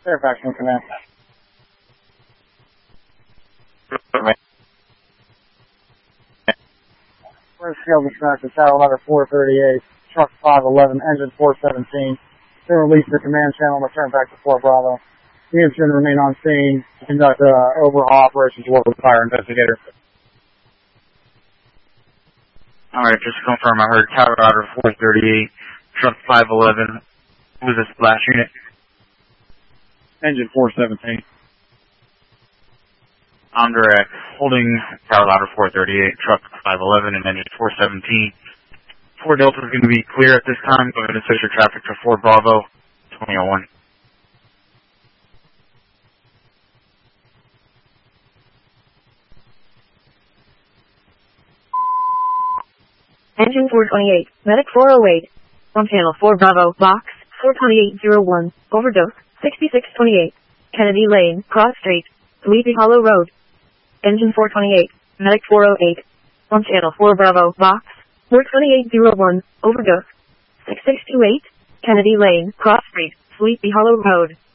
Fairfax in command. First field dispatch to tower letter 438, truck 511, engine 417. They release the command channel and return back to Fort Bravo. Units are going to remain on scene to conduct overhaul operations to work with fire investigators. Alright, just to confirm, I heard tower order 438, truck 511. Who was this last unit? Engine 417. I'm direct, holding tower ladder 438, truck 511, and engine 417. Fort Delta is going to be clear at this time. Go ahead and switch your traffic to Fort Bravo 2001. Engine 428, Medic 408. On channel 4 Bravo, box 42801, overdose 6628, Kennedy Lane, Cross Street, Sleepy Hollow Road. Engine 428, Medic 408. On channel 4 Bravo, box 42801, overdose 6628, Kennedy Lane, Cross Street, Sleepy Hollow Road.